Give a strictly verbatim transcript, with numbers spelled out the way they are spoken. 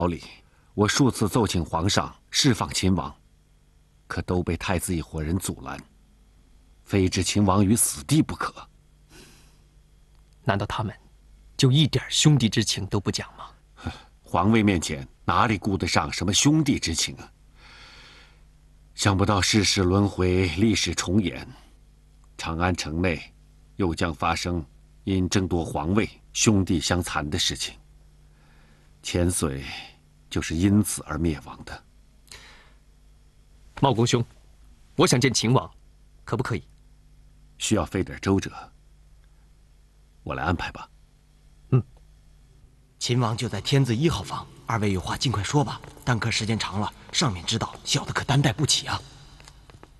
老李，我数次奏请皇上释放秦王，可都被太子一伙人阻拦，非置秦王于死地不可。 难道他们就一点兄弟之情都不讲吗？ 皇位面前哪里顾得上什么兄弟之情啊？想不到世事轮回，历史重演，长安城内又将发生因争夺皇位兄弟相残的事情。千岁就是因此而灭亡的。 茂公兄，我想见秦王，可不可以？ 需要费点周折，我来安排吧。 嗯， 秦王就在天字一号房，二位有话尽快说吧。耽搁时间长了，上面知道，小的可担待不起啊。